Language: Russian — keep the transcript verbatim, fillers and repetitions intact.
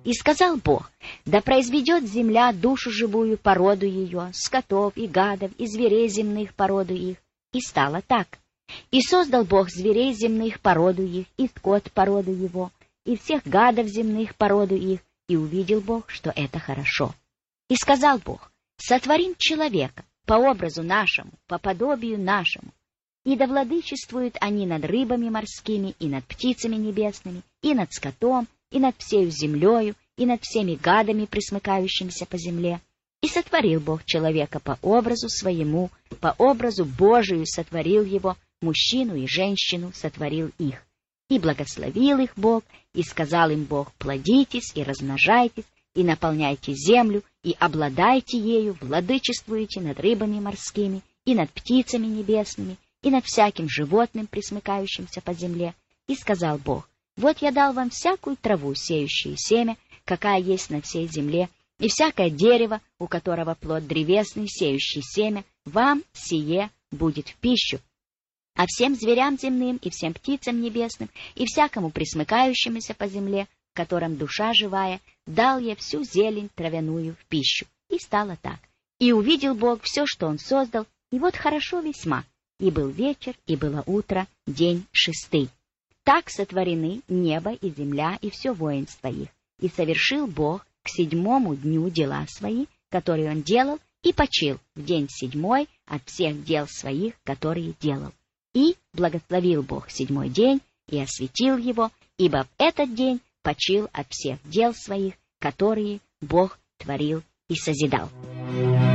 И сказал Бог: да произведет земля душу живую, породу ее, скотов и гадов, и зверей земных, породу их. И стало так. И создал Бог зверей земных, породу их, и скот, породу его, и всех гадов земных, породу их. И увидел Бог, что это хорошо. И сказал Бог: сотворим человека по образу нашему, по подобию нашему, и да владычествуют они над рыбами морскими, и над птицами небесными, и над скотом, и над всею землею, и над всеми гадами, пресмыкающимися по земле. И сотворил Бог человека по образу своему, по образу Божию сотворил его, мужчину и женщину сотворил их. И благословил их Бог, и сказал им Бог: плодитесь и размножайтесь, и наполняйте землю, и обладайте ею, владычествуйте над рыбами морскими, и над птицами небесными, и над всяким животным, пресмыкающимся по земле. И сказал Бог: вот я дал вам всякую траву, сеющую семя, какая есть на всей земле, и всякое дерево, у которого плод древесный, сеющий семя, вам сие будет в пищу. А всем зверям земным, и всем птицам небесным, и всякому пресмыкающемуся по земле, в котором душа живая, дал я всю зелень травяную в пищу. И стало так. И увидел Бог все, что Он создал, и вот хорошо весьма. И был вечер, и было утро, день шестый. Так сотворены небо и земля, и все воинство их. И совершил Бог к седьмому дню дела свои, которые Он делал, и почил в день седьмой от всех дел своих, которые делал. И благословил Бог седьмой день, и осветил его, ибо в этот день почил от всех дел своих, которые Бог творил и созидал.